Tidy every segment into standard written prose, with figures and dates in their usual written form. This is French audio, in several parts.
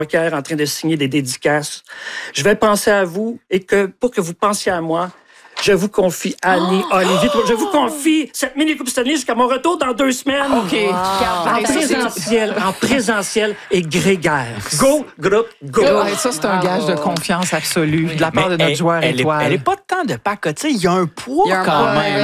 en train de signer des dédicaces. Je vais penser à vous et que pour que vous pensiez à moi, je vous confie Annie Olivier. Je vous confie cette mini-coupe Stanley jusqu'à mon retour dans 2 semaines. OK. En présentiel et grégaire. Go, groupe, go! Ça, c'est un gage de confiance absolue de la part de notre joueur étoile. Elle n'est pas tant de pacoter. Il y a un poids quand même.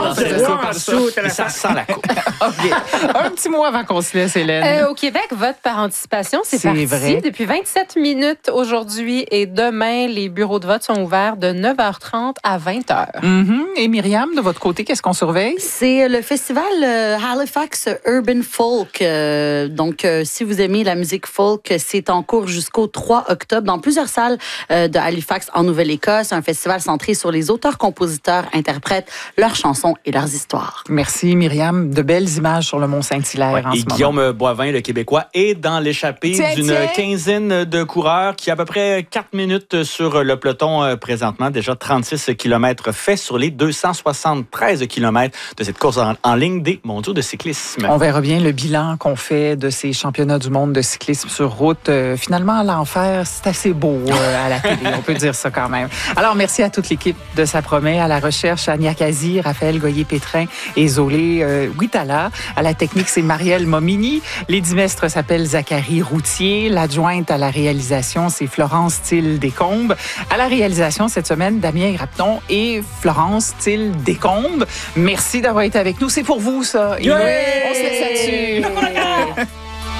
Ça sent la coupe. OK. Un petit mot avant qu'on se laisse, Hélène. Au Québec, vote par anticipation, c'est parti vrai. depuis 27 minutes aujourd'hui et demain, les bureaux de vote sont ouverts de 9h30 à 20h. Et Myriam, de votre côté, qu'est-ce qu'on surveille? C'est le festival Halifax Urban Folk. Donc, si vous aimez la musique folk, c'est en cours jusqu'au 3 octobre dans plusieurs salles de Halifax en Nouvelle-Écosse. Un festival centré sur les auteurs, compositeurs, interprètes, leurs chansons et leurs histoires. Merci, Myriam. De belles images sur le Mont-Saint-Hilaire en ce moment. Et Guillaume Boivin, le Québécois, est dans l'échappée d'une quinzaine de coureurs qui a à peu près 4 minutes sur le peloton présentement. Déjà 36 km fait sur les 273 km de cette course en ligne des mondiaux de cyclisme. On verra bien le bilan qu'on fait de ces championnats du monde de cyclisme sur route. Finalement, l'enfer, c'est assez beau à la télé. On peut dire ça quand même. Alors, merci à toute l'équipe de Ça promet. À la recherche, Ania Kazi, Raphaël Goyer-Pétrin et Zolé Huitala. À la technique, c'est Marielle Momini. Les dimestres s'appellent Zachary Routier. L'adjointe à la réalisation, c'est Florence Thill-Descombes. À la réalisation cette semaine, Damien Grapton et Florence Thill-Descombes. Merci d'avoir été avec nous. C'est pour vous, ça. Yeah! On se laisse là-dessus.